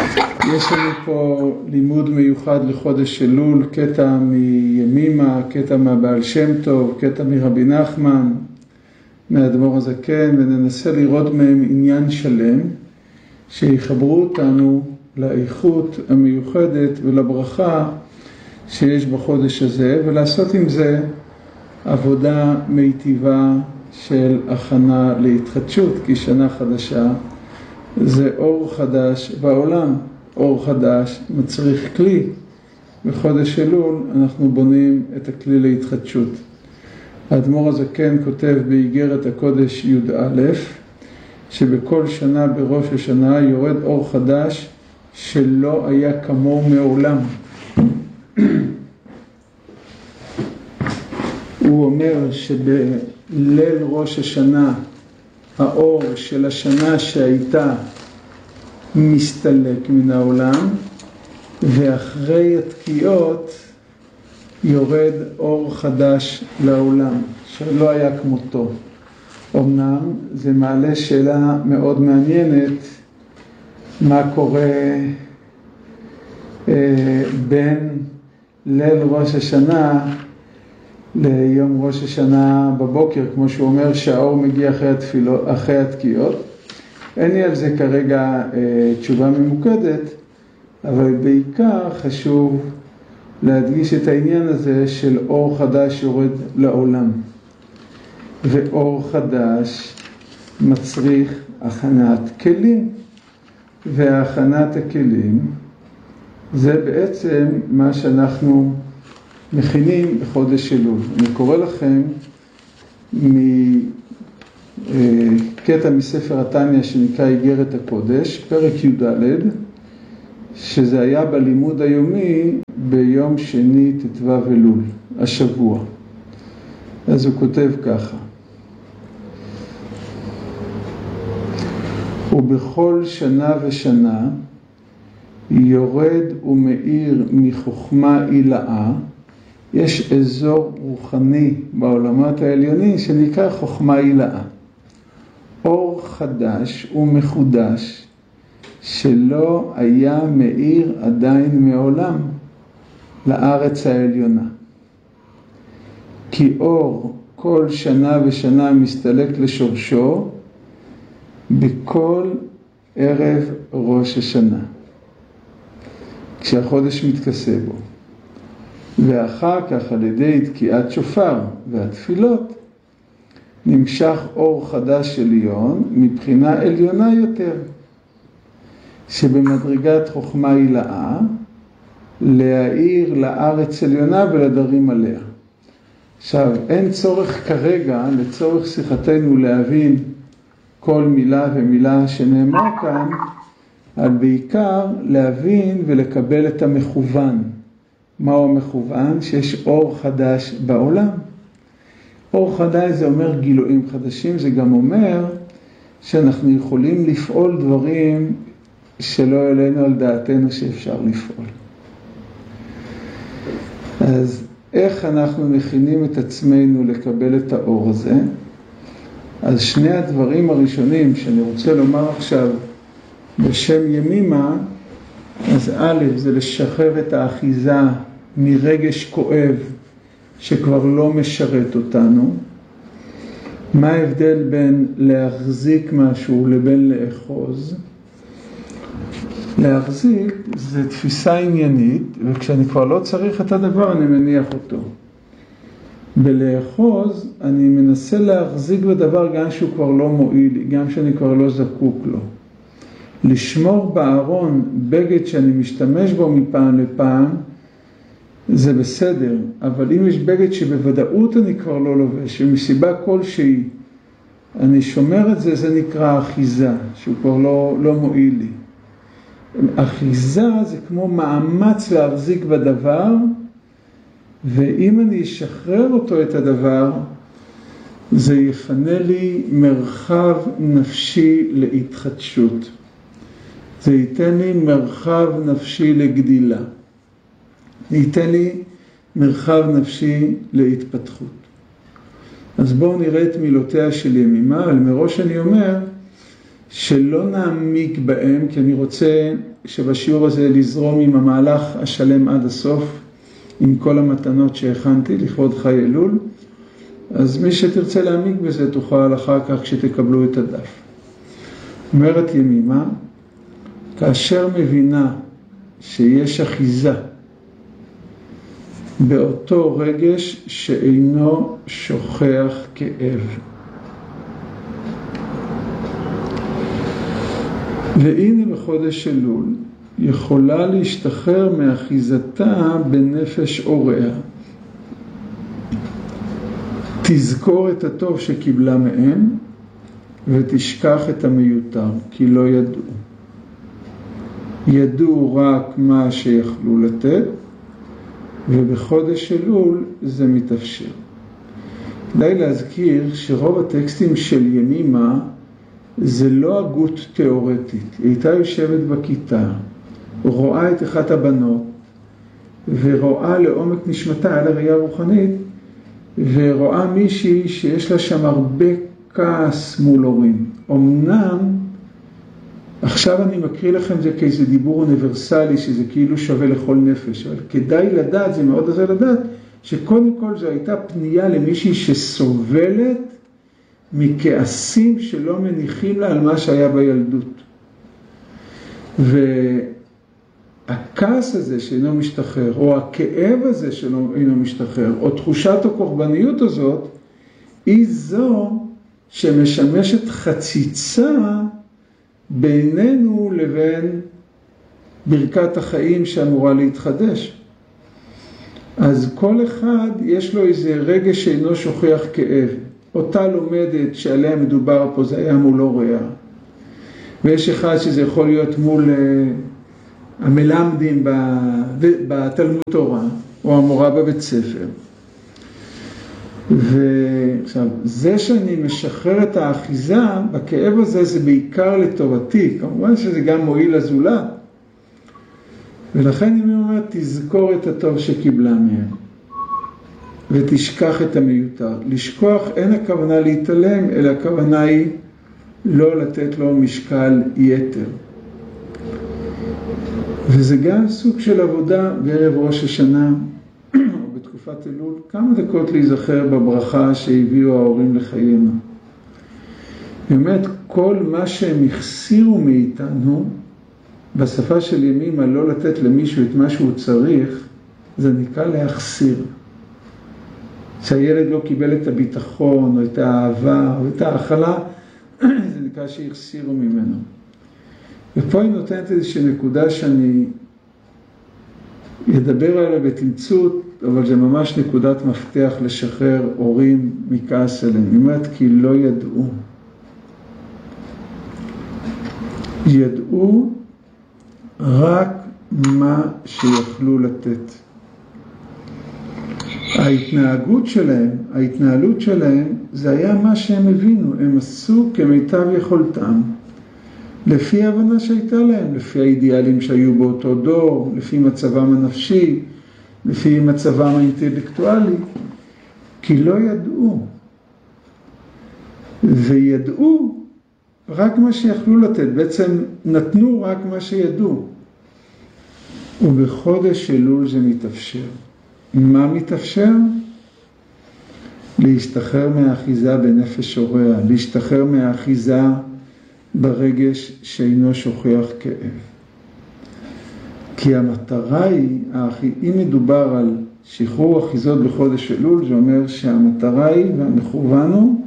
יש לנו פה לימוד מיוחד לחודש אלול, קטע מימימה, קטע מהבעל שם טוב, קטע מרבי נחמן, מהאדמו"ר הזקן, וננסה לראות מהם עניין שלם, שיחברו אותנו לאיכות המיוחדת ולברכה שיש בחודש הזה, ולעשות עם זה עבודה מיטיבה של הכנה להתחדשות, כי שנה חדשה זה אור חדש בעולם. אור חדש מצריך כלי. בחודש אלול אנחנו בונים את הכלי להתחדשות. האדמו"ר הזקן כותב באיגרת הקודש י"א, שבכל שנה בראש השנה יורד אור חדש שלא היה כמוהו מעולם. הוא אומר שבליל ראש השנה האור של השנה שהייתה מסתלק מן העולם, ואחרי התקיעות יורד אור חדש לעולם שלא היה כמותו. אמנם זה מעלה שאלה מאוד מעניינת, מה קורה בין ליל ראש השנה ליום ראש השנה בבוקר, כמו שהוא אומר שהאור מגיע אחרי התקיעות. אין לי על זה כרגע תשובה ממוקדת, אבל בעיקר חשוב להדגיש את העניין הזה של אור חדש יורד לעולם. ואור חדש מצריך הכנת כלים, והכנת הכלים זה בעצם מה שאנחנו מכינים בחודש אלול. אני קורא לכם מקטע מספר התניא שנקרא איגרת הקודש, פרק י"ד, שזה היה בלימוד היומי ביום שני ט"ו אלול, השבוע. אז הוא כותב ככה: ובכל שנה ושנה יורד ומאיר מחוכמה עילאה. יש אזור רוחני בעולמות העליונים שנקרא חוכמה עילאה. אור חדש ומחודש שלא היה מאיר עדיין מעולם לארץ העליונה. כי אור כל שנה ושנה מסתלק לשורשו בכל ערב ראש השנה, כשהחודש מתכסה בו. ואחר כך על ידי תקיעת שופר והתפילות נמשך אור חדש עליון מבחינה עליונה יותר, שבמדרגת חוכמה עילאה להאיר לארץ עליונה ולדרים עליה. עכשיו, אין צורך כרגע לצורך שיחתנו להבין כל מילה ומילה שנאמר כאן, אבל בעיקר להבין ולקבל את המכוון. מהו המכוון? שיש אור חדש בעולם. אור חדש זה אומר גילויים חדשים, זה גם אומר שאנחנו יכולים לפעול דברים שלא העלינו על דעתנו שאפשר לפעול. אז איך אנחנו מכינים את עצמנו לקבל את האור הזה? אז שני הדברים הראשונים שאני רוצה לומר עכשיו בשם ימימה, אז א' זה לשחרר את האחיזה מרגש כואב שכבר לא משרת אותנו. מה ההבדל בין להחזיק משהו לבין לאחוז? להחזיק זה תפיסה עניינית, וכשאני כבר לא צריך את הדבר אני מניח אותו. בלאחוז אני מנסה להחזיק בדבר גם שהוא כבר לא מועיל לי, גם שאני כבר לא זקוק לו. לשמור בארון בגד שאני משתמש בו מפעם לפעם זה בסדר, אבל אם יש בגד שבוודאות אני כבר לא לובש ומסיבה כלשהי אני שומר את זה, זה נקרא אחיזה, שהוא כבר לא מועיל לי. אחיזה זה כמו מאמץ להחזיק בדבר, ואם אני אשחרר אותו את הדבר, זה יפנה לי מרחב נפשי להתחדשות. זה ייתן לי מרחב נפשי לגדילה. זה ייתן לי מרחב נפשי להתפתחות. אז בואו נראה את מילותיה של ימימה, אבל מראש אני אומר שלא נעמיק בהם, כי אני רוצה שבשיעור הזה לזרום עם המהלך השלם עד הסוף, עם כל המתנות שהכנתי לכבוד חי אלול, אז מי שתרצה להעמיק בזה תוכל אחר כך כשתקבלו את הדף. אומרת ימימה, כאשר מבינה שיש אחיזה באותו רגש שאינו שוכח כאב. והנה בחודש אלול יכולה להשתחרר מאחיזתה בנפש אוריה. תזכור את הטוב שקיבלה מהם ותשכח את המיותר, כי לא ידעו. ידעו רק מה שיכלו לתת, ובחודש אלול זה מתאפשר. כדאי להזכיר שרוב הטקסטים של ימימה זה לא הגות תיאורטית. היא הייתה יושבת בכיתה, רואה את אחת הבנות, ורואה לעומק נשמתה, היה לה ראייה רוחנית, ורואה מישהי שיש לה שם הרבה כעס מול הורים. אמנם, עכשיו אני מקריא לכם זה כאיזה דיבור אוניברסלי, שזה כאילו שווה לכל נפש, אבל כדאי לדעת, זה מאוד עזר לדעת, שקודם כל זו הייתה פנייה למישהי שסובלת מכעסים שלא מניחים לה על מה שהיה בילדות. והכעס הזה שאינו משתחרר, או הכאב הזה שאינו משתחרר, או תחושת הקורבניות הזאת, היא זו שמשמשת חציצה בינינו לבין ברכת החיים שאמורה להתחדש. אז כל אחד יש לו איזה רגש שאינו שוכח כאב. אותה לומדת שעליה מדובר פה זה היה מול אוריה. ויש אחד שזה יכול להיות מול המלמדים בתלמוד תורה, או המורה בבית ספר. ועכשיו, זה שאני משחרר את האחיזה בכאב הזה, זה בעיקר לטובתי. כמובן שזה גם מועיל לזולת. ולכן אני אומר, תזכור את הטוב שקיבלה מהם. ותשכח את המיותר. לשכוח אין הכוונה להתעלם, אלא הכוונה היא לא לתת לו משקל יתר. וזה גם סוג של עבודה בערב ראש השנה, או בתקופת אלול, כמה דקות להיזכר בברכה שהביאו ההורים לחיינו. באמת, כל מה שהם החסירו מאיתנו, בשפה של ימימה לא לתת למישהו את מה שהוא צריך, זה נקרא להחסיר. שהילד לא קיבל את הביטחון, או את האהבה, או את האכלה, זה נקרא שהחסירו ממנו. ופה היא נותנת איזושהי נקודה שאני אדבר עליה בתמצות, אבל זה ממש נקודת מפתח לשחרר הורים מכעס עליהם. היא אומרת כי לא ידעו. ידעו רק מה שיכלו לתת. ההתנהלות שלהם, זה היה מה שהם הבינו. הם עשו כמיטב יכולתם, לפי ההבנה שהייתה להם, לפי האידיאלים שהיו באותו דור, לפי מצבם הנפשי, לפי מצבם האינטלקטואלי, כי לא ידעו. וידעו רק מה שיכלו לתת, בעצם נתנו רק מה שידעו. ובחודש אלול זה מתאפשר. מה מתאפשר? להשתחרר מהאחיזה בנפש הוריה, להשתחרר מהאחיזה ברגש שאינו שוכח כאב. כי המטרה היא, אם מדובר על שחרור אחיזות בחודש אלול, זה אומר שהמטרה היא והמכוון הוא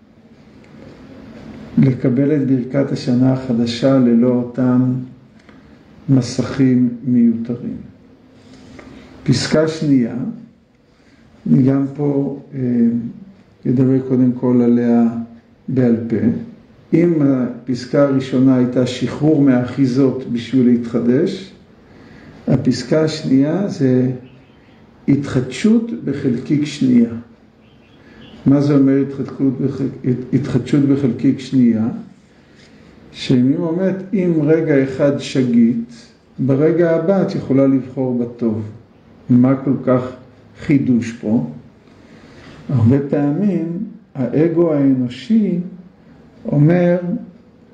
לקבל את ברכת השנה החדשה ללא אותם מסכים מיותרים. פסקה שנייה, אני גם פה אדבר קודם כל עליה בעל פה. אם הפסקה הראשונה הייתה שחרור מהאחיזות בשביל להתחדש, הפסקה השנייה זה התחדשות בחלקיק שנייה. מה זה אומר התחדשות בחלקיק שנייה? שאם אומרת, אם רגע אחד שגית, ברגע הבא את יכולה לבחור בטוב. מה כל כך חידוש פה? הרבה פעמים האגו האנושי אומר,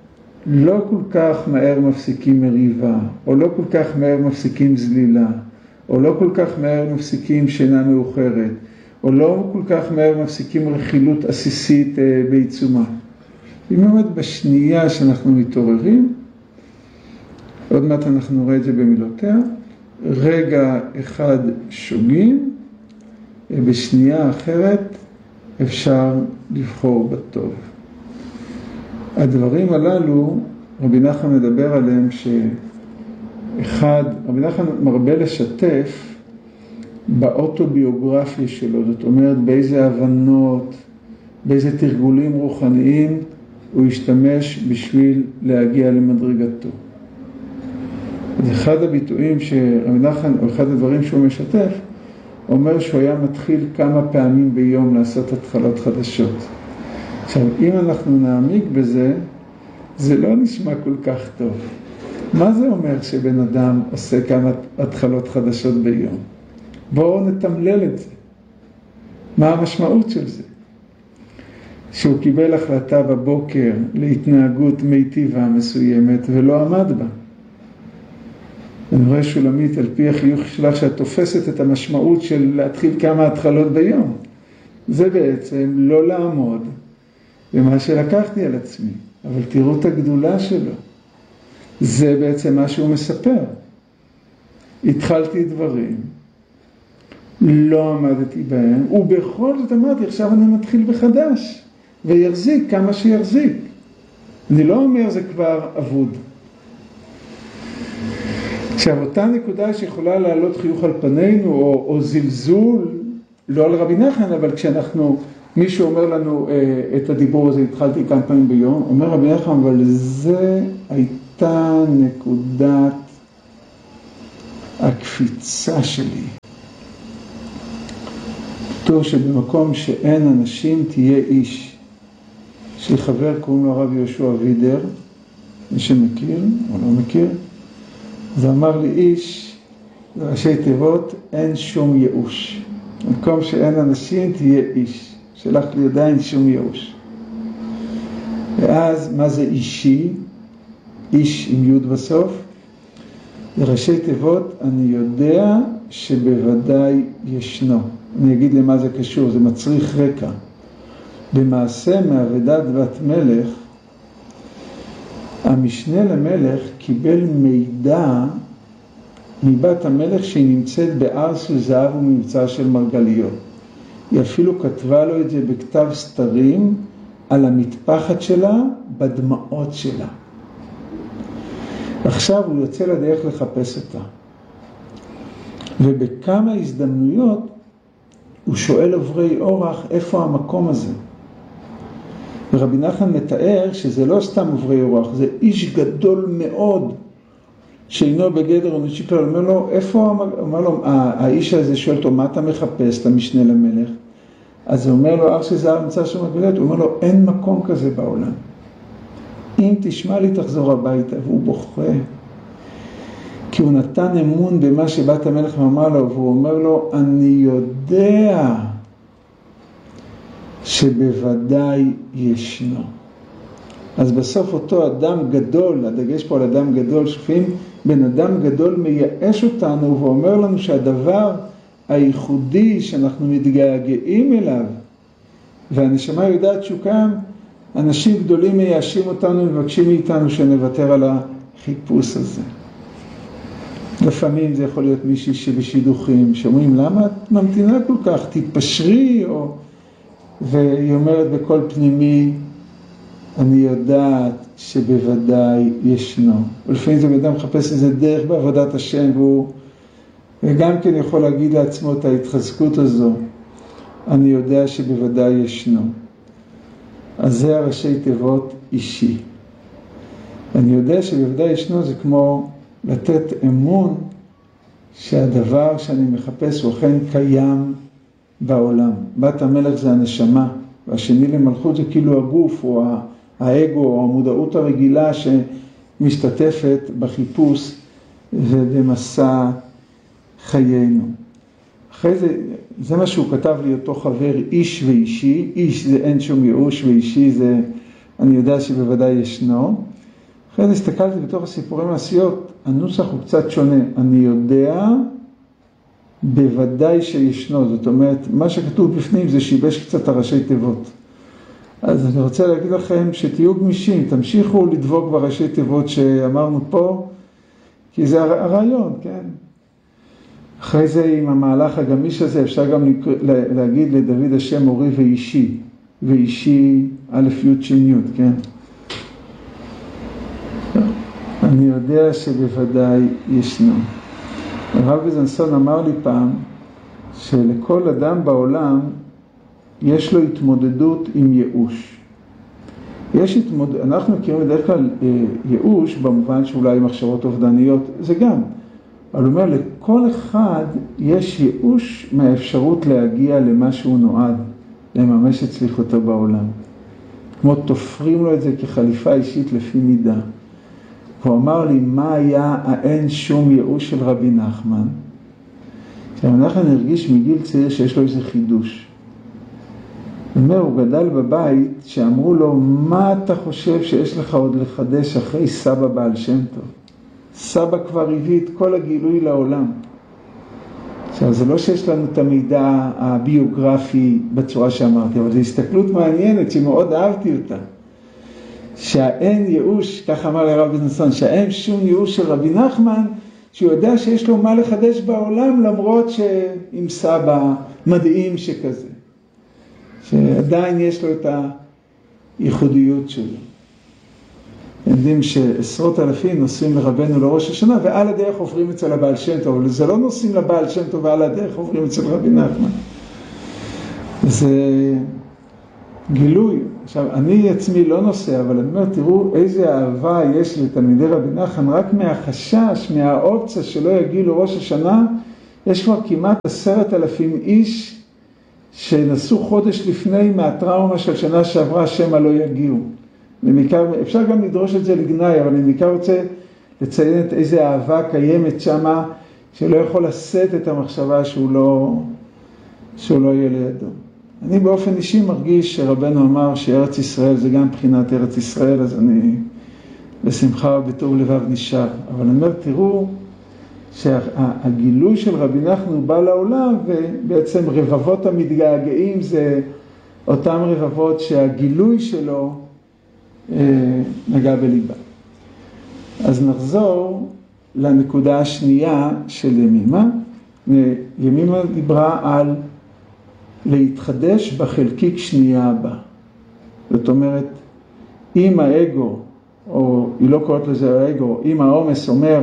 לא כל כך מהר מפסיקים מריבה, או לא כל כך מהר מפסיקים זלילה, או לא כל כך מהר מפסיקים שינה מאוחרת, או לא כל כך מהר מפסיקים רכילות עסיסית בעיצומה. היא מאוד בשנייה שאנחנו מתעוררים, עוד מעט אנחנו נראה את זה במילותיה, רגע אחד שוגים, בשנייה אחרת אפשר לבחור בטוב. הדברים הללו, רבי נחמן מדבר עליהם שאחד, רבי נחמן מרבה לשתף באוטוביוגרפיה שלו, זאת אומרת באיזה הבנות, באיזה תרגולים רוחניים הוא השתמש בשביל להגיע למדרגתו. אז אחד הביטויים שרבי נחמן, או אחד הדברים שהוא משתף, אומר שהוא היה מתחיל כמה פעמים ביום לעשות התחלות חדשות. עכשיו, אם אנחנו נעמיק בזה, זה לא נשמע כל כך טוב. מה זה אומר שבן אדם עושה כמה התחלות חדשות ביום? בואו נתמלל את זה. מה המשמעות של זה? שהוא קיבל החלטה בבוקר להתנהגות מיטיבה מסוימת ולא עמד בה. אני רואה שולמית על פי החיוך שלך שאת תופסת את המשמעות של להתחיל כמה התחלות ביום. זה בעצם לא לעמוד במה שלקחתי על עצמי, אבל תראו את הגדולה שלו. זה בעצם מה שהוא מספר. התחלתי דברים, לא עמדתי בהם, ובכל זאת אמרתי, עכשיו אני מתחיל בחדש, ויחזיק כמה שיחזיק. אני לא אומר זה כבר אבוד. עכשיו, אותה נקודה שיכולה לעלות חיוך על פנינו, או זלזול, לא על רבי נחמן, אבל כשאנחנו, מישהו אומר לנו את הדיבור הזה, התחלתי כמה פעמים ביום, אומר רבי נחמן, אבל זה הייתה נקודת הקפיצה שלי. כתוב שבמקום שאין אנשים תהיה איש. יש לי חבר, קוראים לו הרב יהושע וידר, מי שמכיר או לא מכיר, זה אמר לי איש, ראשי תיבות, אין שום ייאוש. במקום שאין אנשים תהיה איש. שלח לי עדיין שום ייאוש. ואז מה זה אישי? איש עם יוד בסוף. לראשי תיבות אני יודע שבוודאי ישנו. אני אגיד למה זה קשור, זה מצריך רקע. במעשה מעבדת בת מלך, המשנה למלך קיבל מידע מבת המלך שהיא נמצאת באר של זהב ומבצע של מרגליות. היא אפילו כתבה לו את זה בכתב סתרים על המטפחת שלה, בדמעות שלה. עכשיו הוא יוצא לדרך לחפש אותה. ובכמה הזדמנויות הוא שואל עוברי אורח איפה המקום הזה. ורבי נחמן מתאר שזה לא סתם עוברי אורח, זה איש גדול מאוד שאינו בגדר עונשי כלל. אומר לו, איפה, אומר לו, האיש הזה שואל אותו, מה אתה מחפש את המשנה למלך? אז הוא אומר לו, אך שזה נמצא שם מגלת, הוא אומר לו, אין מקום כזה בעולם. אם תשמע לי תחזור הביתה, והוא בוכה. כי הוא נתן אמון במה שבת המלך אמרה לו, והוא אומר לו, אני יודע שבוודאי ישנו. אז בסוף אותו אדם גדול, הדגש פה על אדם גדול, שפים, בן אדם גדול מייאש אותנו ואומר לנו שהדבר הייחודי שאנחנו מתגעגעים אליו, והנשמה יודעת שהוא קם, אנשים גדולים מייאשים אותנו ומבקשים מאיתנו שנוותר על החיפוש הזה. לפעמים זה יכול להיות מישהי שבשידוכים, שאומרים למה את ממתינה כל כך, תתפשרי, והיא אומרת בכל פנימי, אני יודעת שבוודאי ישנו. ולפעמים זה אדם מחפש איזה דרך בעבודת השם, וגם כן יכול להגיד לעצמו את ההתחזקות הזו, אני יודע שבוודאי ישנו. אז זה הראשי תיבות אישי. אני יודע שבוודאי ישנו זה כמו לתת אמון שהדבר שאני מחפש הוא אכן קיים בעולם. בת המלך זה הנשמה, והשני למלכות זה כאילו הגוף או האגו או המודעות הרגילה שמשתתפת בחיפוש ובמסע חיינו. אחרי זה, זה מה שהוא כתב לי אותו חבר, איש ואישי. איש זה אין שום ייאוש, ואישי זה אני יודע שבוודאי ישנו. אחרי זה הסתכלתי בתוך הסיפורי מעשיות, הנוסח הוא קצת שונה. אני יודע בוודאי שישנו, זאת אומרת, מה שכתוב בפנים זה שיבש קצת הראשי תיבות. אז אני רוצה להגיד לכם שתהיו גמישים, תמשיכו לדבוק בראשי תיבות שאמרנו פה, כי זה הרעיון, כן? אחרי זה עם המהלך הגמיש הזה אפשר גם להגיד לדוד השם אורי ואישי, ואישי א' י' ש' י', כן? אני יודע שבוודאי ישנו. הרב ביזנסון אמר לי פעם שלכל אדם בעולם יש לו התמודדות עם ייאוש. אנחנו מכירים בדרך כלל ייאוש במובן שאולי מחשבות אובדניות, זה גם. אבל הוא אומר, לכל אחד יש ייאוש מהאפשרות להגיע למה שהוא נועד, לממש את שליחותו בעולם. כמו תופרים לו את זה כחליפה אישית לפי מידה. הוא אמר לי, מה היה האין שום ייאוש של רבי נחמן? רבי נחמן הרגיש מגיל צעיר שיש לו איזה חידוש. הוא אומר, הוא גדל בבית שאמרו לו, מה אתה חושב שיש לך עוד לחדש אחרי סבא בעל שם טוב? סבא כבר הביא את כל הגילוי לעולם. עכשיו, זה לא שיש לנו את המידע הביוגרפי בצורה שאמרתי, אבל זו הסתכלות מעניינת שמאוד אהבתי אותה. שהאין ייאוש, כך אמר לרב ביזנסון, שהאין שום ייאוש של רבי נחמן, שהוא יודע שיש לו מה לחדש בעולם, למרות שעם סבא מדהים שכזה. שעדיין יש לו את הייחודיות שלו. יודעים שעשרות אלפים נוסעים לרבנו לראש השנה, ועל הדרך עוברים אצל הבעל שם טוב, אבל זה לא נוסעים לבעל שם טוב, ועל הדרך עוברים אצל רבי נחמן. זה גילוי. עכשיו, אני עצמי לא נוסע, אבל אני אומר, תראו איזה אהבה יש לתלמידי רבי נחמן, רק מהחשש, מהאופציה שלא יגיעו לראש השנה, יש כבר כמעט 10,000 איש שנסעו חודש לפני מהטראומה של שנה שעברה, שמא לא יגיעו. אפשר גם לדרוש את זה לגנאי, אבל אני בעיקר רוצה לציין את איזה אהבה קיימת שמה, שלא יכול לשאת את המחשבה שהוא לא יהיה לידו. אני באופן אישי מרגיש שרבנו אמר שארץ ישראל זה גם בחינת ארץ ישראל, אז אני בשמחה ובטוב לבב נשאר. אבל אני אומר, תראו שהגילוי של רבי נחמן בא לעולם, ובעצם רבבות המתגעגעים זה אותם רבבות שהגילוי שלו נגע בליבה. אז נחזור לנקודה השנייה של ימימה. ימימה דיברה על להתחדש בחלקיק שנייה הבא. זאת אומרת, אם האגו, או היא לא קוראת לזה האגו, אם העומס אומר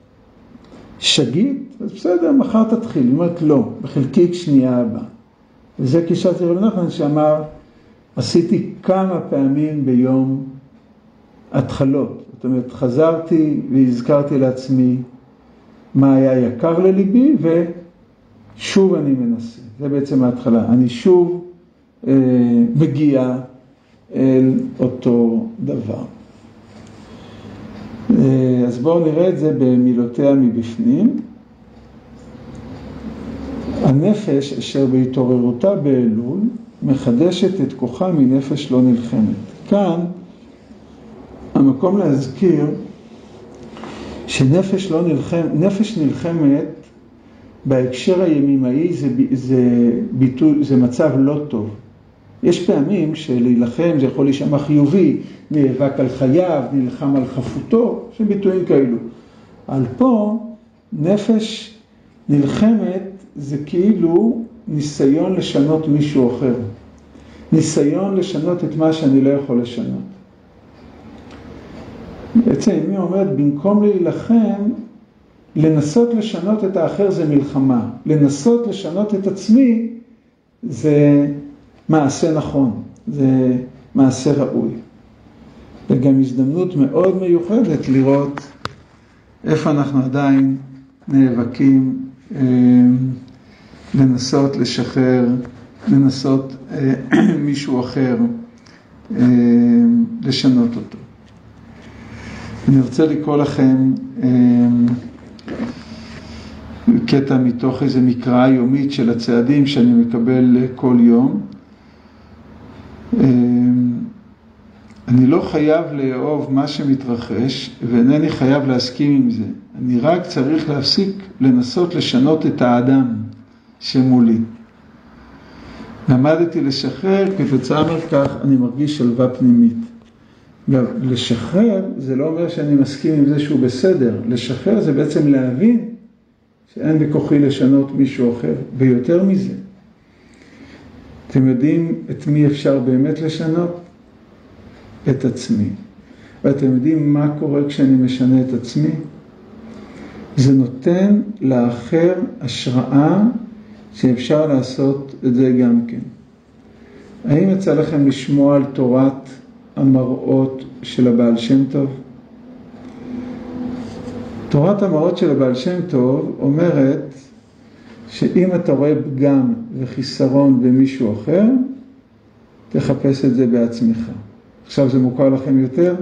שגית, אז בסדר, מחר תתחיל. היא אומרת לא, בחלקיק שנייה הבא. וזה גישת רבי נחמן שאמר, עשיתי כמה פעמים ביום התחלות. זאת אומרת, חזרתי והזכרתי לעצמי מה היה יקר לליבי, ושוב אני מנסה. זה בעצם ההתחלה. אני שוב מגיע אל אותו דבר. אז בואו נראה את זה במילותיה מבפנים. הנפש אשר בהתעוררותה באלול מחדשת את כוחה מנפש לא נלחמת. כאן המקום להזכיר שנפש לא נפש נלחמת בהקשר הימימאי זה מצב לא טוב. יש פעמים שלהילחם זה יכול להישמע חיובי, נאבק על חייו, נלחם על חפותו, שביטויים כאלו. על פה נפש נלחמת זה כאילו ניסיון לשנות מישהו אחר. ניסיון לשנות את מה שאני לא יכול לשנות. בעצם מי אומרת, במקום להילחם, לנסות לשנות את האחר זה מלחמה. לנסות לשנות את עצמי זה מעשה נכון, זה מעשה ראוי. וגם הזדמנות מאוד מיוחדת לראות איפה אנחנו עדיין נאבקים, לנסות לשחרר, לנסות מישהו אחר, לשנות אותו. אני רוצה לקרוא לכם קטע מתוך איזה מקרא יומית של הצעדים שאני מקבל כל יום. אני לא חייב לאהוב מה שמתרחש, ואינני חייב להסכים עם זה. אני רק צריך להפסיק לנסות לשנות את האדם שמולי. למדתי לשחרר, כתוצאה מכך אני מרגיש שלווה פנימית. לשחרר זה לא אומר שאני מסכים עם זה שהוא בסדר. לשחרר זה בעצם להבין שאין בכוחי לשנות מישהו אחר. ויותר מזה, אתם יודעים את מי אפשר באמת לשנות? את עצמי. ואתם יודעים מה קורה כשאני משנה את עצמי? זה נותן לאחר השראה שאפשר לעשות את זה גם כן. האם יצא לכם לשמוע על תורת המראות של הבעל שם טוב? תורת המראות של הבעל שם טוב אומרת שאם אתה רואה פגם וחיסרון במישהו אחר, תחפש את זה בעצמך. עכשיו זה מוכר לכם יותר?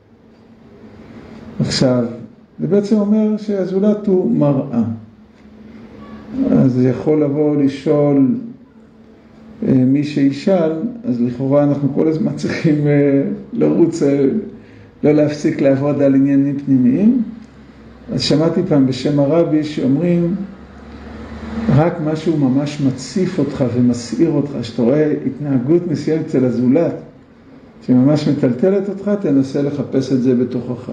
עכשיו, זה בעצם אומר שהזולת הוא מראה. אז זה יכול לבוא לשאול מי שישאל, אז לכאורה אנחנו כל הזמן צריכים לרוץ, לא להפסיק לעבוד על עניינים פנימיים. אז שמעתי פעם בשם הרבי שאומרים, רק משהו ממש מציף אותך ומסעיר אותך, שאתה רואה התנהגות מסוימת אצל הזולת, שממש מטלטלת אותך, תנסה לחפש את זה בתוכך.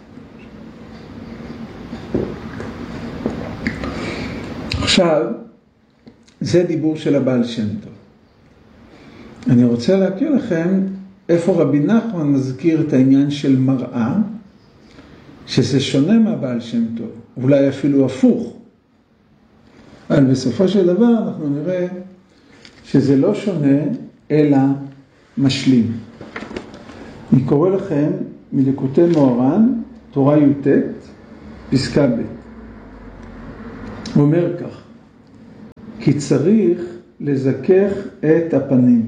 עכשיו, זה דיבור של הבעל שם טוב. אני רוצה להכיר לכם איפה רבי נחמן מזכיר את העניין של מראה, שזה שונה מהבעל שם טוב, אולי אפילו הפוך. אבל בסופו של דבר אנחנו נראה שזה לא שונה, אלא משלים. אני קורא לכם מליקוטי מוהר"ן, תורה י"ט, פסקה ב'. הוא אומר כך, כי צריך לזכך את הפנים,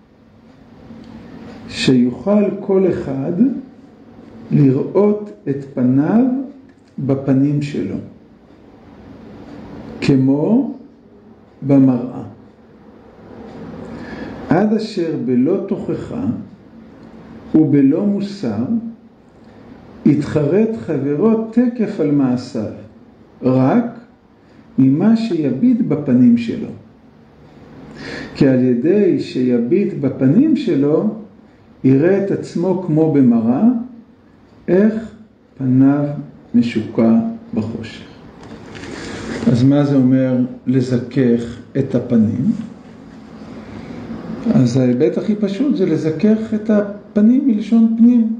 שיוכל כל אחד לראות את פניו בפנים שלו, כמו במראה. עד אשר בלא תוכחה ובלא מוסר, יתחרט חברו תקף על מעשיו, רק ממה שיביט בפנים שלו. כי על ידי שיביט בפנים שלו, יראה את עצמו כמו במראה, איך פניו משוקע בחושך. אז מה זה אומר לזכך את הפנים? אז ההיבט הכי פשוט זה לזכך את הפנים מלשון פנים.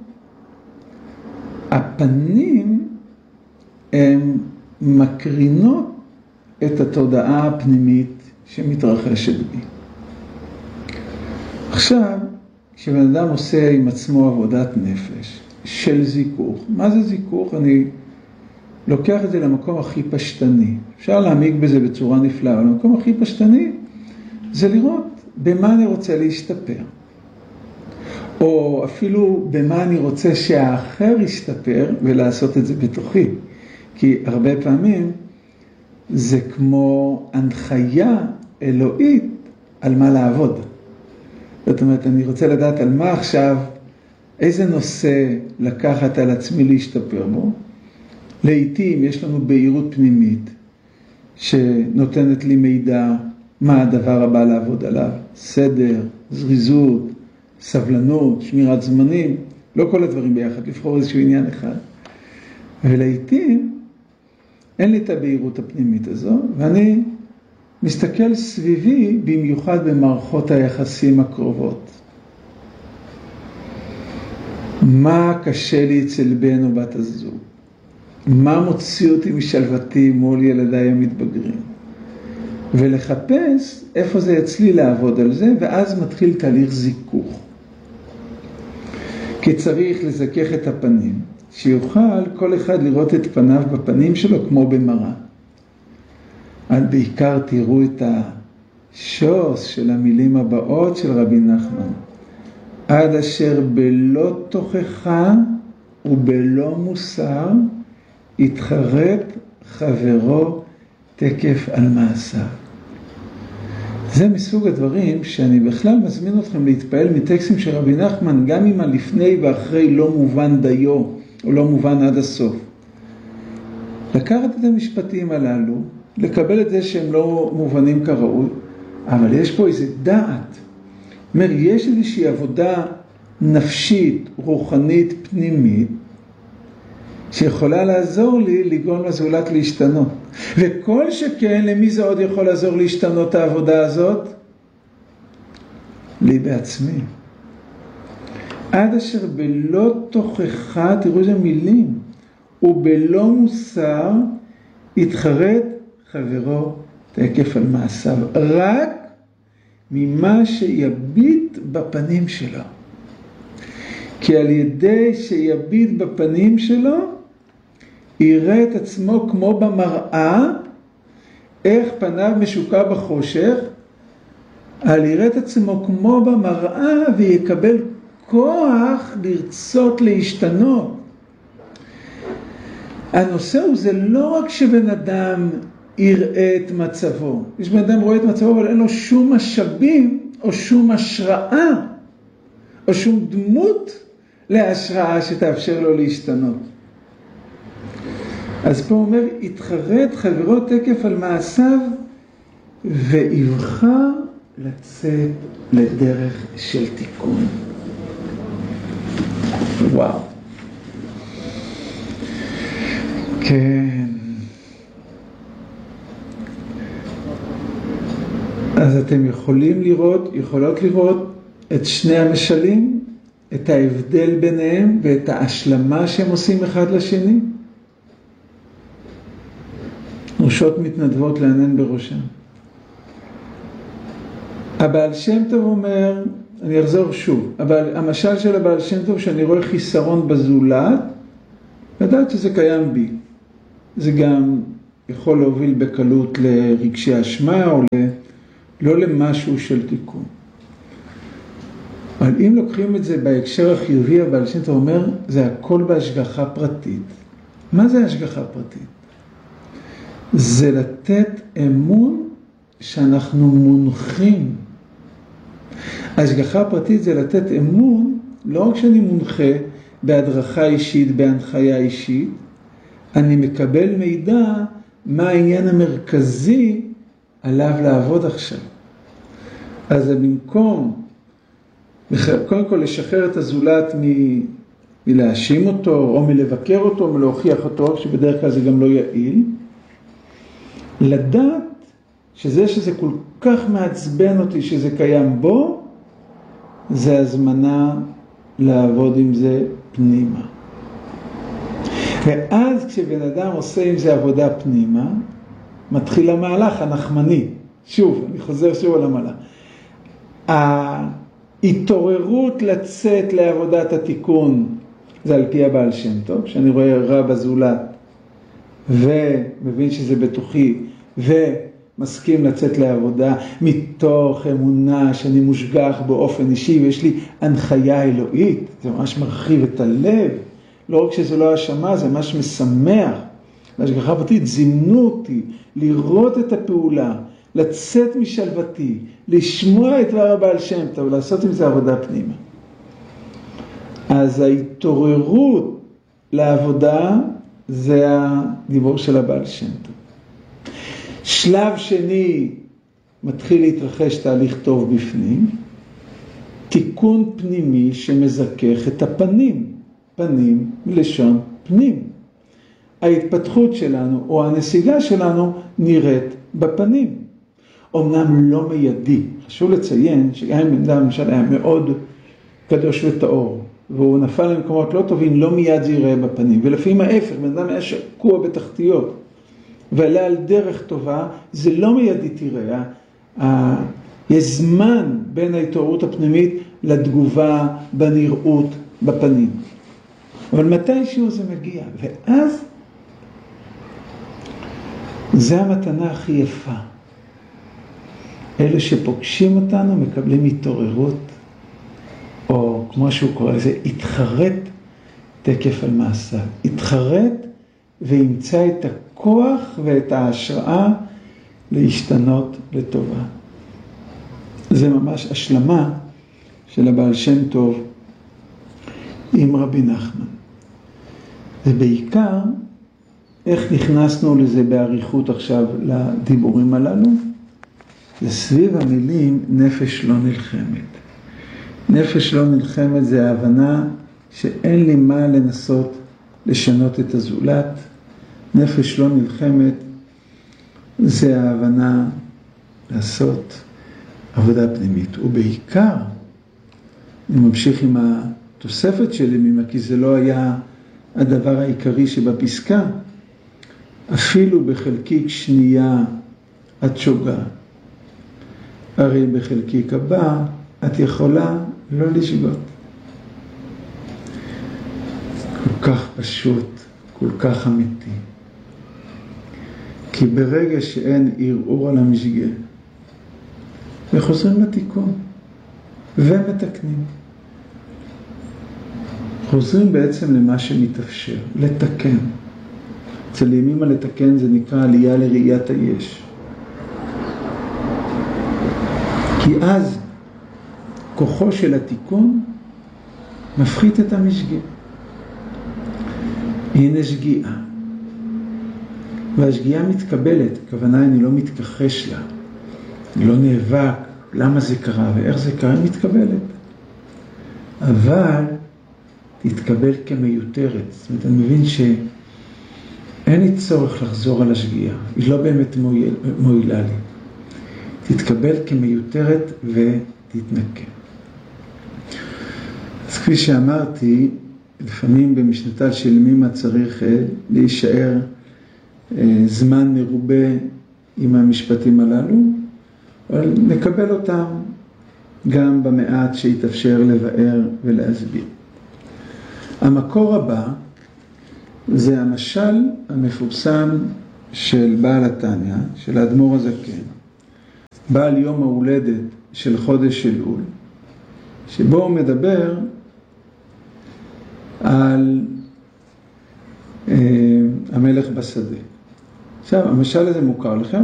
הפנים הם מקרינות את התודעה הפנימית שמתרחשת בי. עכשיו, כשבן אדם עושה עם עצמו עבודת נפש של זיכוך, מה זה זיכוך? אני לוקח את זה למקום הכי פשטני. אפשר להעמיק בזה בצורה נפלאה, אבל המקום הכי פשטני זה לראות במה אני רוצה להשתפר. או אפילו במה אני רוצה שהאחר ישתפר ולעשות את זה בתוכי. כי הרבה פעמים זה כמו הנחיה אלוהית על מה לעבוד. זאת אומרת, אני רוצה לדעת על מה עכשיו, איזה נושא לקחת על עצמי להשתפר בו. לעתים יש לנו בהירות פנימית שנותנת לי מידע מה הדבר הבא לעבוד עליו. סדר, זריזות, סבלנות, שמירת זמנים, לא כל הדברים ביחד, לבחור איזשהו עניין אחד. ולעתים אין לי את הבהירות הפנימית הזו, ואני מסתכל סביבי במיוחד במערכות היחסים הקרובות. מה קשה לי אצל בן או בת הזוג? מה מוציא אותי משלוותי מול ילדיי המתבגרים? ולחפש איפה זה אצלי לעבוד על זה, ואז מתחיל תהליך זיכוך. כי צריך לזכך את הפנים, שיוכל כל אחד לראות את פניו בפנים שלו כמו במראה. עד בעיקר תראו את השוס של המילים הבאות של רבי נחמן. עד אשר בלא תוכחה ובלא מוסר, יתחרט חברו תקף על מעשיו. זה מסוג הדברים שאני בכלל מזמין אתכם להתפעל מטקסטים של רבי נחמן, גם אם הלפני ואחרי לא מובן דיו, או לא מובן עד הסוף. לקחת את המשפטים הללו, לקבל את זה שהם לא מובנים כראוי, אבל יש פה איזה דעת. אומר, יש איזושהי עבודה נפשית, רוחנית, פנימית, שיכולה לעזור לי לגרום לזולת להשתנות. וכל שכן, למי זה עוד יכול לעזור להשתנות העבודה הזאת? לי בעצמי. עד אשר בלא תוכחה, תראו איזה מילים, ובלא מוסר, יתחרט חברו תקף על מעשיו. רק ממה שיביט בפנים שלו. כי על ידי שיביט בפנים שלו, יראה את עצמו כמו במראה, איך פניו משוקע בחושך, על יראה את עצמו כמו במראה, ויקבל כוח לרצות להשתנות. הנושא הוא זה לא רק שבן אדם יראה את מצבו. יש בן אדם רואה את מצבו, אבל אין לו שום משאבים, או שום השראה, או שום דמות להשראה שתאפשר לו להשתנות. אז פה הוא אומר, יתחרט חברו תקף על מעשיו, ויבחר לצאת לדרך של תיקון. וואו. כן. אז אתם יכולות לראות את שני המשלים, את ההבדל ביניהם ואת ההשלמה שהם עושים אחד לשני. ראשות מתנדבות לענן בראשם. הבעל שם טוב אומר, אני אחזור שוב, אבל המשל של הבעל שם טוב שאני רואה חיסרון בזולת, לדעת שזה קיים בי. זה גם יכול להוביל בקלות לרגשי אשמה או לא למשהו של תיקון. אבל אם לוקחים את זה בהקשר החיובי, הבעל שם טוב אומר, זה הכל בהשגחה פרטית. מה זה השגחה פרטית? זה לתת אמון שאנחנו מונחים. השגחה פרטית זה לתת אמון, לא רק שאני מונחה בהדרכה אישית, בהנחיה אישית, אני מקבל מידע מה העניין המרכזי עליו לעבוד עכשיו. אז במקום, קודם כל לשחרר את הזולת מלהאשים אותו, או מלבקר אותו, מלהוכיח אותו, שבדרך כלל זה גם לא יעיל, לדעת שזה כל כך מעצבן אותי שזה קיים בו, זה הזמנה לעבוד עם זה פנימה. ואז כשבן אדם עושה עם זה עבודה פנימה, מתחיל המהלך הנחמני. שוב, אני חוזר שוב על המהלך. ההתעוררות לצאת לעבודת התיקון, זה על פי הבעל שם טוב, שאני רואה רע בזולת, ומבין שזה בתוכי, ומסכים לצאת לעבודה, מתוך אמונה שאני מושגח באופן אישי, ויש לי הנחיה אלוהית, זה ממש מרחיב את הלב, לא רק שזה לא האשמה, זה ממש משמח. בהשגחה פרטית זימנו אותי לראות את הפעולה, לצאת משלוותי, לשמוע את דבר הבעל שם טוב, לעשות עם זה עבודה פנימה. אז ההתעוררות לעבודה זה הדיבור של הבעל שם טוב. שלב שני, מתחיל להתרחש תהליך טוב בפנים, תיקון פנימי שמזכך את הפנים, פנים מלשון פנים. ההתפתחות שלנו או הנסיגה שלנו נראית בפנים. אמנם לא מיידי. חשוב לציין שגם אם בן אדם למשל היה מאוד קדוש וטהור, והוא נפל למקומות לא טובים, לא מיד זה יראה בפנים. ולפעמים ההפך, בן אדם היה שקוע בתחתיות, ועלה על דרך טובה, זה לא מיידי תראה. יש זמן בין ההתעוררות הפנימית לתגובה בנראות בפנים. אבל מתישהו זה מגיע, ואז זה המתנה הכי יפה. אלה שפוגשים אותנו מקבלים התעוררות, או כמו שהוא קורא לזה, התחרט תקף על מעשיו. התחרט וימצא את הכוח ואת ההשראה להשתנות לטובה. זה ממש השלמה של הבעל שם טוב עם רבי נחמן. ובעיקר, איך נכנסנו לזה בעריכות עכשיו לדיבורים הללו? לסביב המילים נפש לא נלחמת. נפש לא נלחמת זה ההבנה שאין לי מה לנסות לשנות את הזולת. נפש לא נלחמת זה ההבנה לעשות עבודה פנימית. ובעיקר, אני ממשיך עם התוספת שלי מימה, כי זה לא היה הדבר העיקרי שבפסקה. אפילו בחלקיק שנייה את שוגה. הרי בחלקיק הבא את יכולה לא לשגות. כל כך פשוט, כל כך אמיתי. כי ברגע שאין ערעור על המשגה, וחוזרים לתיקון, ומתקנים. חוזרים בעצם למה שמתאפשר, לתקן. אצל ימימה לתקן זה נקרא עלייה לראיית היש. כי אז כוחו של התיקון מפחית את המשגה. הנה שגיאה. והשגיאה מתקבלת, הכוונה אני לא מתכחש לה. אני לא נאבק, למה זה קרה ואיך זה קרה, היא מתקבלת. אבל תתקבל כמיותרת. זאת אומרת, אני מבין שאין לי צורך לחזור על השגיאה. היא לא באמת מועילה לי. תתקבל כמיותרת ותתנקה. אז כפי שאמרתי, לפעמים במשנתה של ימימה צריך להישאר זמן מרובה עם המשפטים הללו, אבל נקבל אותם גם במעט שיתאפשר לבאר ולהסביר. המקור הבא זה המשל המפורסם של בעל התניא, של האדמו"ר הזקן, בעל יום ההולדת של חודש אלול, שבו הוא מדבר על המלך בשדה. עכשיו, המשל הזה מוכר לכם,